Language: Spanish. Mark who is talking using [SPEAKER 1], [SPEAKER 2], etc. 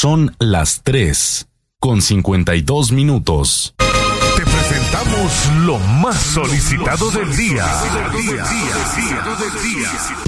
[SPEAKER 1] Son las 3:52.
[SPEAKER 2] Te presentamos lo más solicitado del día.